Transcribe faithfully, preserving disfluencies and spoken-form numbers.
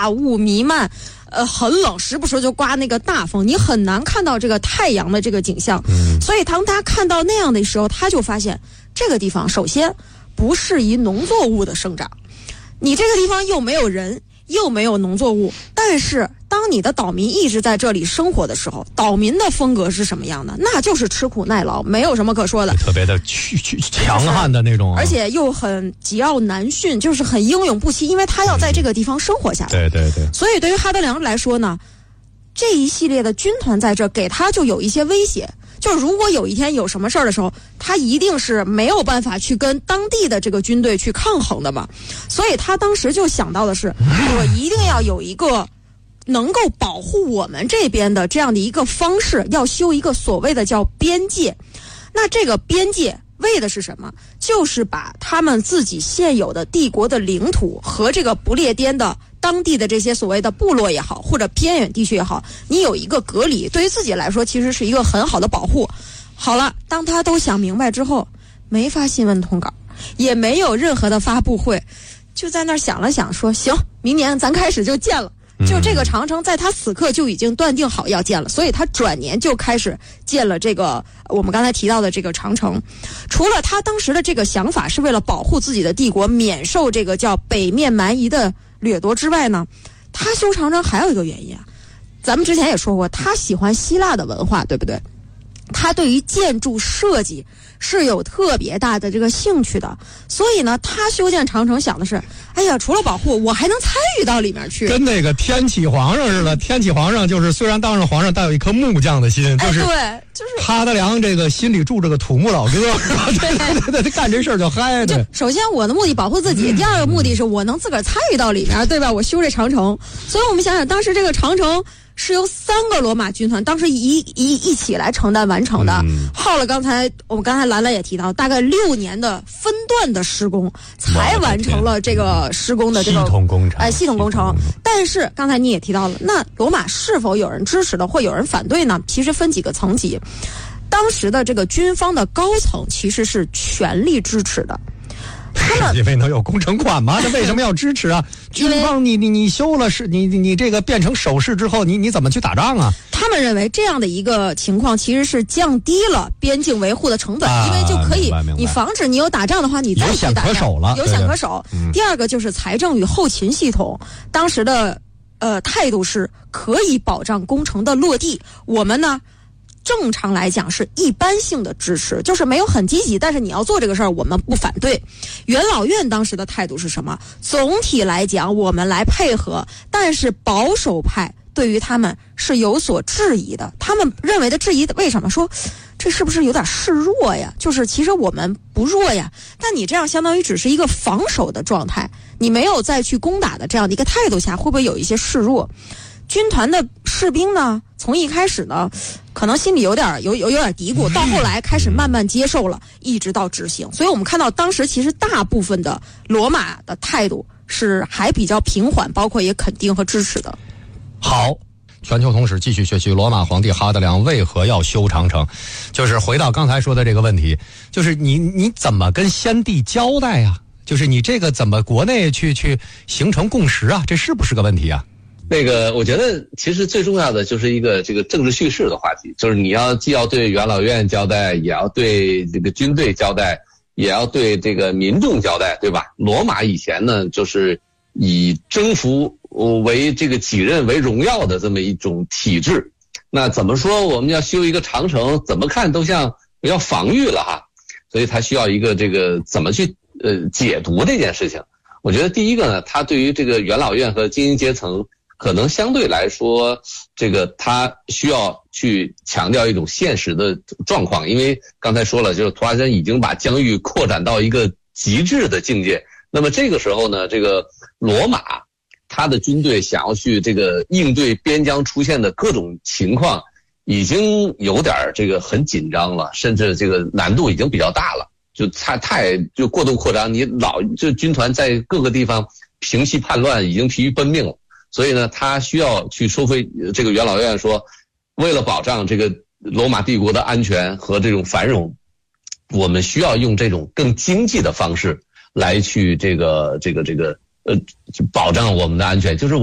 大雾弥漫，呃，很冷，时不时就刮那个大风，你很难看到这个太阳的这个景象。嗯，所以当他看到那样的时候，他就发现这个地方首先不适宜农作物的生长，你这个地方又没有人，又没有农作物，但是当你的岛民一直在这里生活的时候，岛民的风格是什么样的？那就是吃苦耐劳，没有什么可说的， 特别的去去强悍的那种、啊， 而且又很桀骜难驯，就是很英勇不息，因为他要在这个地方生活下来。 对对对。 所以对于哈德良来说呢，这一系列的军团在这给他就有一些威胁。就是如果有一天有什么事儿的时候，他一定是没有办法去跟当地的这个军队去抗衡的嘛。所以他当时就想到的是，我一定要有一个能够保护我们这边的这样的一个方式，要修一个所谓的叫边界。那这个边界为的是什么？就是把他们自己现有的帝国的领土和这个不列颠的当地的这些所谓的部落也好，或者偏远地区也好，你有一个隔离，对于自己来说其实是一个很好的保护。好了，当他都想明白之后，没发新闻通稿，也没有任何的发布会，就在那儿想了想说，行，明年咱开始就建了。就这个长城在他此刻就已经断定好要建了，所以他转年就开始建了这个我们刚才提到的这个长城。除了他当时的这个想法是为了保护自己的帝国免受这个叫北面蛮夷的掠夺之外呢，他修长城还有一个原因啊，咱们之前也说过，他喜欢希腊的文化，对不对？他对于建筑设计是有特别大的这个兴趣的，所以呢，他修建长城想的是，哎呀，除了保护，我还能参与到里面去。 跟那个天启皇上似的，天启皇上就是虽然当上皇上，但有一颗木匠的心，就是、 哎、对，就是哈德良这个心里住着个土木老哥，是吧？对对对对，干这事儿就嗨。对， 首先我的目的保护自己，第二个目的是我能自个儿参与到里面，对吧？我修这长城，所以我们想想，当时这个长城是由三个罗马军团当时一一一起来承担完成的，嗯、耗了刚才我们刚才兰兰也提到，大概六年的分段的施工，才完成了这个施工的这个系统工程。 哎，系统工程。但是刚才你也提到了，那罗马是否有人支持的，或有人反对呢？其实分几个层级。当时的这个军方的高层其实是全力支持的。他们因为能有工程款吗？那为什么要支持啊？军方你你你修了是你你你这个变成守势之后，你你怎么去打仗啊？ 他们认为这样的一个情况其实是降低了边境维护的成本， 啊、 因为就可以你防止你有打仗的话，你再去打仗有险可守了， 有险可守。 嗯、 第二个就是财政与后勤系统，当时的呃态度是可以保障工程的落地。我们呢？正常来讲是一般性的支持，就是没有很积极，但是你要做这个事儿，我们不反对。元老院当时的态度是什么？总体来讲，我们来配合，但是保守派对于他们是有所质疑的。他们认为的质疑，为什么说这是不是有点示弱呀？就是其实我们不弱呀，但你这样相当于只是一个防守的状态，你没有再去攻打的这样的一个态度下，会不会有一些示弱？军团的士兵呢，从一开始呢，可能心里有点有有有点嘀咕，到后来开始慢慢接受了，一直到执行。所以我们看到当时其实大部分的罗马的态度是还比较平缓，包括也肯定和支持的。 好，全球通史继续学习罗马皇帝哈德良为何要修长城。就是回到刚才说的这个问题，就是你你怎么跟先帝交代呀？就是你这个怎么国内去去形成共识啊？这是不是个问题啊？ 那个，我觉得其实最重要的就是一个这个政治叙事的话题，就是你要既要对元老院交代，也要对这个军队交代，也要对这个民众交代，对吧？罗马以前呢，就是以征服为这个己任为荣耀的这么一种体制。那怎么说我们要修一个长城，怎么看都像要防御了哈，所以它需要一个这个怎么去呃解读这件事情。我觉得第一个呢，它对于这个元老院和精英阶层。可能相对来说，这个他需要去强调一种现实的状况，因为刚才说了，就是图拉真已经把疆域扩展到一个极致的境界。那么这个时候呢，这个罗马他的军队想要去这个应对边疆出现的各种情况，已经有点这个很紧张了，甚至这个难度已经比较大了，就太太就过度扩张，你老就军团在各个地方平息叛乱，已经疲于奔命了。所以呢，他需要去收回这个元老院说，为了保障这个罗马帝国的安全和这种繁荣，我们需要用这种更经济的方式来去这个这个这个呃保障我们的安全，就是